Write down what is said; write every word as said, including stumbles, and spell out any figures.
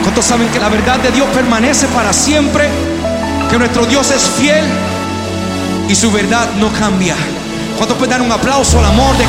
¿Cuántos saben que la verdad de Dios permanece para siempre? Que nuestro Dios es fiel y su verdad no cambia. ¿Cuántos pueden dar un aplauso al amor de